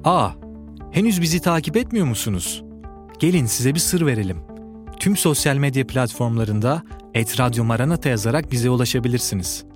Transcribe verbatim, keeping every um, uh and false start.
Aa, henüz bizi takip etmiyor musunuz? Gelin size bir sır verelim. Tüm sosyal medya platformlarında et radyo maranata yazarak bize ulaşabilirsiniz.